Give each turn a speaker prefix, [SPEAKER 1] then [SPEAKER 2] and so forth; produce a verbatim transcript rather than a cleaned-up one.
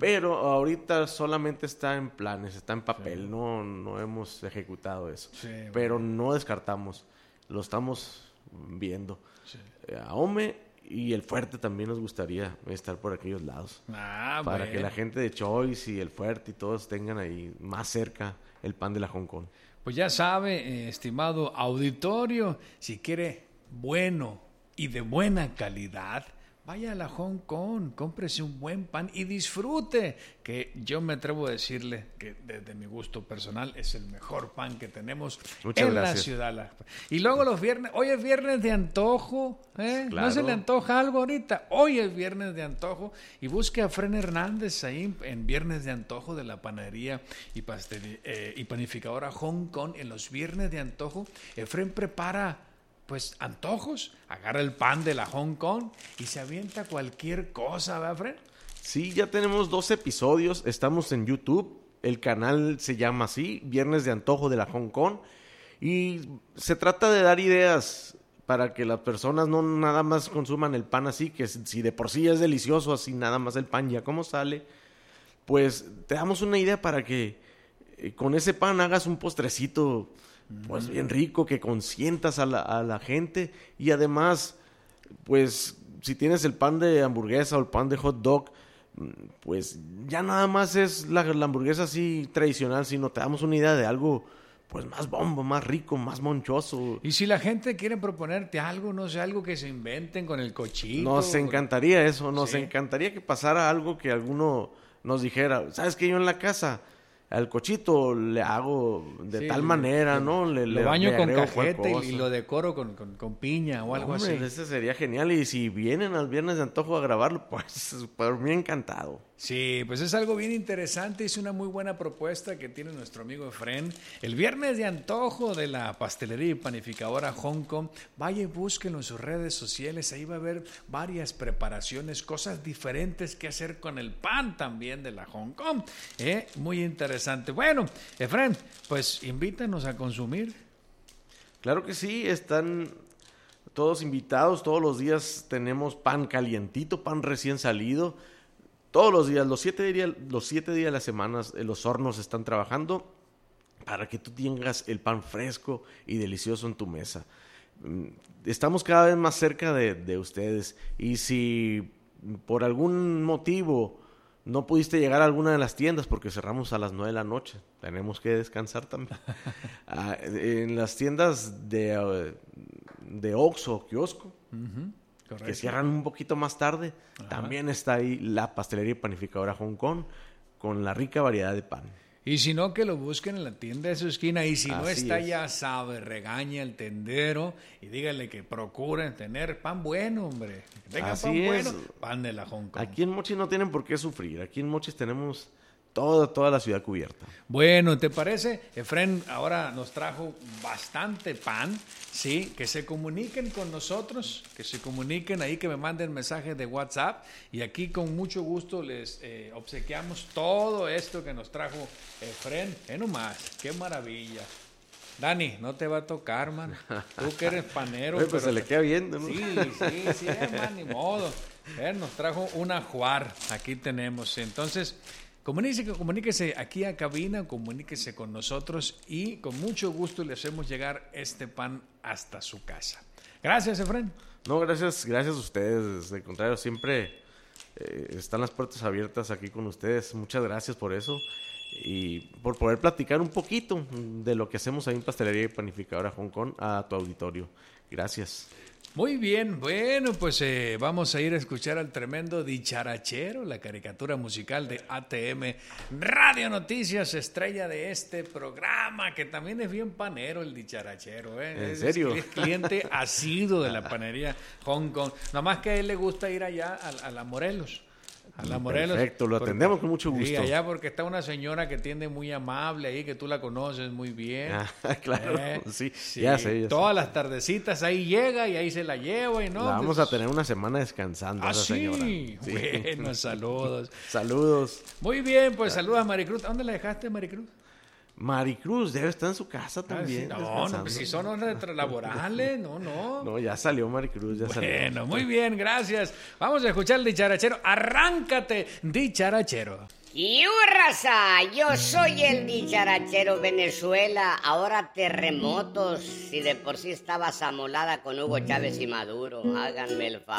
[SPEAKER 1] Pero ahorita solamente está en planes, está en papel, sí. no, no hemos ejecutado eso. Sí, pero bueno. No descartamos, lo estamos viendo. Sí. A Ome y el Fuerte también nos gustaría estar por aquellos lados.
[SPEAKER 2] Ah,
[SPEAKER 1] para
[SPEAKER 2] bueno.
[SPEAKER 1] que la gente de Choice y el Fuerte y todos tengan ahí más cerca el pan de la Hong Kong.
[SPEAKER 2] Pues ya sabe, eh, estimado auditorio, si quiere bueno y de buena calidad, vaya a la Hong Kong, cómprese un buen pan y disfrute, que yo me atrevo a decirle que desde mi gusto personal es el mejor pan que tenemos
[SPEAKER 1] Muchas
[SPEAKER 2] en
[SPEAKER 1] gracias.
[SPEAKER 2] la ciudad. Y luego los viernes, hoy es viernes de antojo, ¿eh?
[SPEAKER 1] Claro.
[SPEAKER 2] ¿No se le antoja algo ahorita? Hoy es viernes de antojo y busque a Fren Hernández ahí en Viernes de Antojo de la panadería y, pastel, eh, y panificadora Hong Kong. En los viernes de antojo, Efren prepara pues antojos, agarra el pan de la Hong Kong y se avienta cualquier cosa, ¿verdad, Fred?
[SPEAKER 1] Sí, ya tenemos dos episodios, estamos en YouTube, el canal se llama así, Viernes de Antojo de la Hong Kong, y se trata de dar ideas para que las personas no nada más consuman el pan así, que si de por sí es delicioso así, nada más el pan ya como sale, pues te damos una idea para que eh, con ese pan hagas un postrecito pues bien rico, que consientas a la, a la gente, y además, pues, si tienes el pan de hamburguesa o el pan de hot dog, pues ya nada más es la, la hamburguesa así tradicional, sino te damos una idea de algo, pues, más bombo, más rico, más monchoso.
[SPEAKER 2] Y si la gente quiere proponerte algo, no sé, algo que se inventen con el cochito.
[SPEAKER 1] Nos encantaría eso, nos
[SPEAKER 2] ¿Sí?
[SPEAKER 1] encantaría que pasara algo que alguno nos dijera, ¿sabes qué? Yo en la casa al cochito le hago de sí, tal manera, le, ¿no? Le,
[SPEAKER 2] lo
[SPEAKER 1] le,
[SPEAKER 2] baño
[SPEAKER 1] le
[SPEAKER 2] con cajeta y, y lo decoro con, con, con piña o algo
[SPEAKER 1] Hombre,
[SPEAKER 2] así.
[SPEAKER 1] Ese sería genial. Y si vienen al Viernes de Antojo a grabarlo, pues por mí encantado.
[SPEAKER 2] Sí, pues es algo bien interesante. Es una muy buena propuesta que tiene nuestro amigo Efren. El Viernes de Antojo de la pastelería y panificadora Hong Kong. Vaya y búsquenlo en sus redes sociales. Ahí va a haber varias preparaciones, cosas diferentes que hacer con el pan también de la Hong Kong. ¿Eh? Muy interesante. Bueno, Efren, pues invítanos a consumir.
[SPEAKER 1] Claro que sí, están todos invitados. Todos los días tenemos pan calientito, pan recién salido. Todos los días, los siete días, los siete días de las semanas, los hornos están trabajando para que tú tengas el pan fresco y delicioso en tu mesa. Estamos cada vez más cerca de, de ustedes, y si por algún motivo no pudiste llegar a alguna de las tiendas porque cerramos a las nueve de la noche, tenemos que descansar también. ah, en las tiendas de, de Oxxo, kiosco, uh-huh. Correcto. Que cierran un poquito más tarde, ajá. También está ahí la pastelería y panificadora Hong Kong con la rica variedad de pan.
[SPEAKER 2] Y si no, que lo busquen en la tienda de su esquina. Y si
[SPEAKER 1] Así
[SPEAKER 2] no está,
[SPEAKER 1] es.
[SPEAKER 2] Ya sabe, regaña al tendero y dígale que procuren tener pan bueno, hombre. Que tengan
[SPEAKER 1] Así
[SPEAKER 2] pan
[SPEAKER 1] es.
[SPEAKER 2] bueno, pan de la Hong Kong.
[SPEAKER 1] Aquí en Mochis no tienen por qué sufrir. Aquí en Mochis tenemos toda, toda la ciudad cubierta.
[SPEAKER 2] Bueno, ¿te parece? Efren ahora nos trajo bastante pan, ¿sí? Que se comuniquen con nosotros, que se comuniquen ahí, que me manden mensajes de WhatsApp, y aquí con mucho gusto les eh, obsequiamos todo esto que nos trajo Efren. ¿Qué nomás? ¡Qué maravilla! Dani, no te va a tocar, man. Tú que eres panero.
[SPEAKER 1] Oye, pues
[SPEAKER 2] pero
[SPEAKER 1] se le queda viendo, ¿no?
[SPEAKER 2] Sí, sí, sí, man, ni modo. Eh, nos trajo un ajuar, aquí tenemos. Entonces, comuníquese, comuníquese aquí a cabina, comuníquese con nosotros y con mucho gusto le hacemos llegar este pan hasta su casa. Gracias, Efren.
[SPEAKER 1] No, gracias, gracias a ustedes. Al contrario, siempre eh, están las puertas abiertas aquí con ustedes. Muchas gracias por eso y por poder platicar un poquito de lo que hacemos ahí en Pastelería y Panificadora Hong Kong a tu auditorio. Gracias.
[SPEAKER 2] Muy bien, bueno, pues eh, vamos a ir a escuchar al tremendo dicharachero, la caricatura musical de A T M Radio Noticias, estrella de este programa, que también es bien panero el dicharachero, ¿eh?
[SPEAKER 1] ¿En
[SPEAKER 2] es,
[SPEAKER 1] serio?
[SPEAKER 2] Es cliente asiduo de la panería Hong Kong, nada más que a él le gusta ir allá a, a la Morelos. A la Morelos.
[SPEAKER 1] Perfecto, lo atendemos
[SPEAKER 2] porque,
[SPEAKER 1] con mucho gusto.
[SPEAKER 2] Sí, allá porque está una señora que atiende muy amable ahí, que tú la conoces muy bien.
[SPEAKER 1] Ah, claro,
[SPEAKER 2] eh,
[SPEAKER 1] sí,
[SPEAKER 2] sí,
[SPEAKER 1] ya sé. Ya
[SPEAKER 2] todas
[SPEAKER 1] sé.
[SPEAKER 2] las tardecitas ahí llega y ahí se la lleva y no.
[SPEAKER 1] La vamos
[SPEAKER 2] pues,
[SPEAKER 1] a tener una semana descansando
[SPEAKER 2] ¿Ah,
[SPEAKER 1] esa
[SPEAKER 2] sí?
[SPEAKER 1] señora. Sí.
[SPEAKER 2] Bueno, saludos.
[SPEAKER 1] Saludos.
[SPEAKER 2] Muy bien, pues saludos a Maricruz. ¿A dónde la dejaste, Maricruz?
[SPEAKER 1] Maricruz debe estar en su casa también.
[SPEAKER 2] Ah, sí. No, no, pues si son horas laborales, no, no.
[SPEAKER 1] No, ya salió Maricruz, ya salió.
[SPEAKER 2] Bueno, muy bien, gracias. Vamos a escuchar el dicharachero. Arráncate, dicharachero.
[SPEAKER 3] ¡Y raza! Yo soy el dicharachero Venezuela. Ahora terremotos. Si de por sí estabas amolada con Hugo Chávez y Maduro, háganme el favor.